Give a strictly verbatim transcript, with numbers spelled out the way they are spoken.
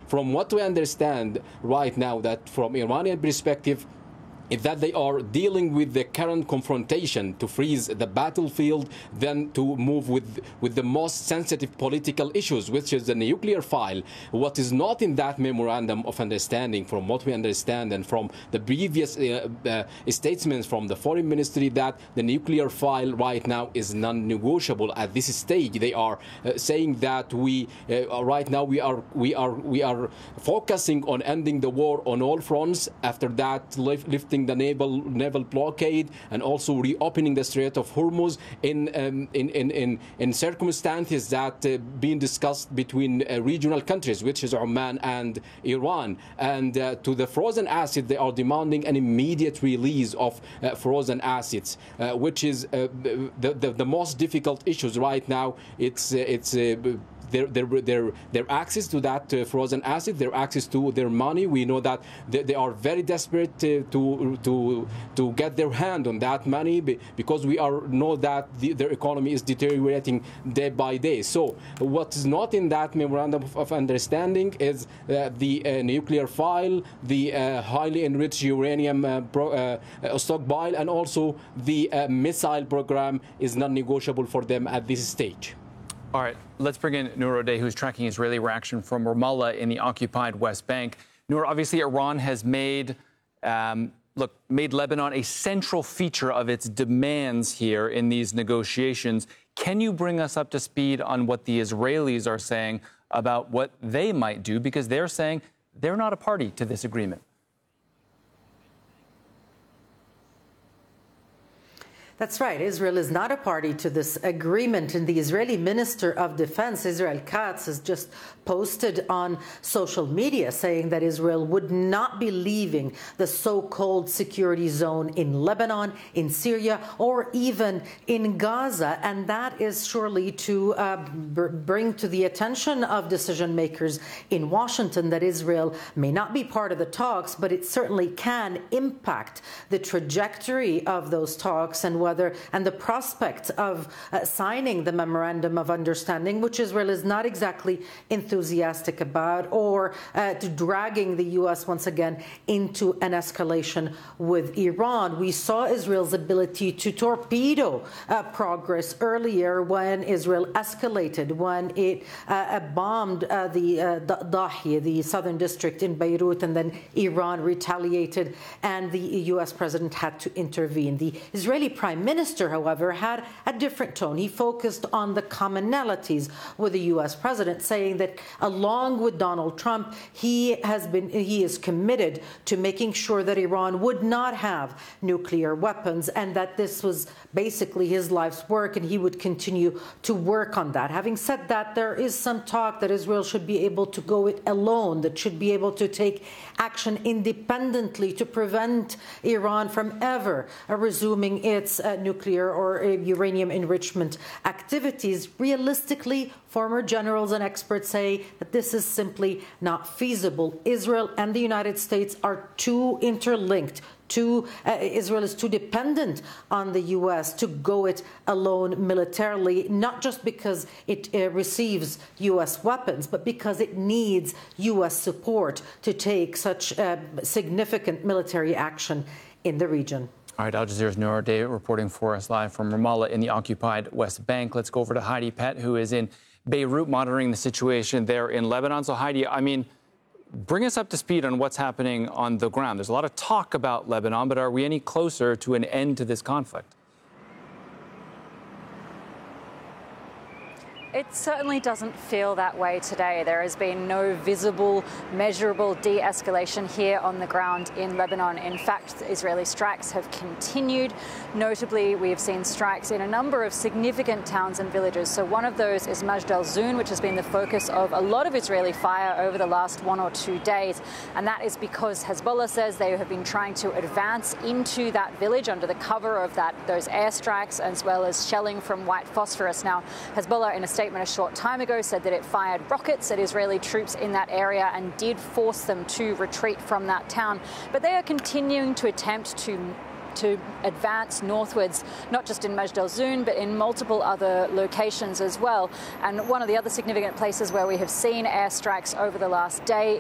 from what we understand right now, that from Iranian perspective, is that they are dealing with the current confrontation to freeze the battlefield, then to move with with the most sensitive political issues, which is the nuclear file. What is not in that memorandum of understanding, from what we understand and from the previous uh, uh, statements from the foreign ministry, that the nuclear file right now is non-negotiable at this stage. They are uh, saying that we uh, right now we are we are we are focusing on ending the war on all fronts. After that, lifting the naval naval blockade and also reopening the Strait of Hormuz in um, in, in in in circumstances that uh, being discussed between uh, regional countries, which is Oman and Iran. And uh, to the frozen assets, they are demanding an immediate release of uh, frozen assets, uh, which is uh, the, the the most difficult issues right now. It's uh, it's. Uh, Their, their, their, their access to that uh, frozen asset, their access to their money. We know that they, they are very desperate uh, to to to get their hand on that money, because we are know that the, their economy is deteriorating day by day. So what is not in that memorandum of, of understanding is uh, the uh, nuclear file, the uh, highly enriched uranium uh, pro, uh, stockpile, and also the uh, missile program is non-negotiable for them at this stage. All right, let's bring in Noor O'Day, who's tracking Israeli reaction from Ramallah in the occupied West Bank. Noor, obviously Iran has made, um, look, made Lebanon a central feature of its demands here in these negotiations. Can you bring us up to speed on what the Israelis are saying about what they might do? Because they're saying they're not a party to this agreement. That's right. Israel is not a party to this agreement. And the Israeli Minister of Defense, Israel Katz, has just posted on social media saying that Israel would not be leaving the so-called security zone in Lebanon, in Syria, or even in Gaza. And that is surely to uh, bring to the attention of decision makers in Washington that Israel may not be part of the talks, but it certainly can impact the trajectory of those talks and whether and the prospect of uh, signing the memorandum of understanding, which Israel is not exactly enthusiastic about, or uh, to dragging the U S once again into an escalation with Iran. We saw Israel's ability to torpedo uh, progress earlier when Israel escalated, when it uh, bombed uh, the uh, Dahiya, the southern district in Beirut, and then Iran retaliated and the U S president had to intervene. The Israeli prime minister, however, had a different tone. He focused on the commonalities with the U S president, saying that along with Donald Trump, he has been he is committed to making sure that Iran would not have nuclear weapons, and that this was basically his life's work, and he would continue to work on that. Having said that, there is some talk that Israel should be able to go it alone, that should be able to take action independently to prevent Iran from ever uh, resuming its uh, nuclear or uh, uranium enrichment activities. Realistically, former generals and experts say that this is simply not feasible. Israel and the United States are too interlinked. Too, uh, Israel is too dependent on the U S to go it alone militarily, not just because it uh, receives U S weapons, but because it needs U S support to take such uh, significant military action in the region. All right, Al Jazeera's Noor O'Day reporting for us live from Ramallah in the occupied West Bank. Let's go over to Heidi Pett, who is in Beirut monitoring the situation there in Lebanon. So, Heidi, I mean, bring us up to speed on what's happening on the ground. There's a lot of talk about Lebanon, but are we any closer to an end to this conflict? It certainly doesn't feel that way today. There has been no visible, measurable de-escalation here on the ground in Lebanon. In fact, Israeli strikes have continued. Notably, we have seen strikes in a number of significant towns and villages. So one of those is Majd al-Zoun, which has been the focus of a lot of Israeli fire over the last one or two days. And that is because Hezbollah says they have been trying to advance into that village under the cover of that those airstrikes, as well as shelling from white phosphorus. Now, Hezbollah, in a statement a short time ago, said that it fired rockets at Israeli troops in that area and did force them to retreat from that town. But they are continuing to attempt to to advance northwards, not just in Majd al-Zoun, but in multiple other locations as well. And one of the other significant places where we have seen airstrikes over the last day